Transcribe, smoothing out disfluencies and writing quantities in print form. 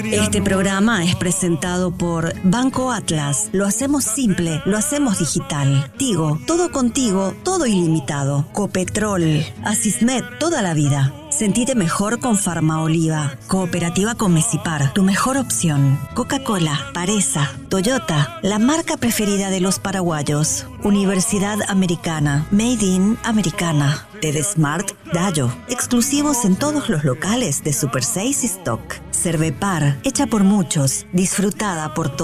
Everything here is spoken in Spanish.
Este programa es presentado por Banco Atlas. Lo hacemos simple, lo hacemos digital. Tigo, todo contigo, todo ilimitado. Copetrol, Asismed, toda la vida. Sentite mejor con Farmaoliva. Cooperativa con Mesipar, tu mejor opción. Coca-Cola, Paresa, Toyota, la marca preferida de los paraguayos. Universidad Americana, Made in Americana. TEDsmart, Dayo, exclusivos en todos los locales de Super 6 y Stock. Cervepar, hecha por muchos, disfrutada por todos.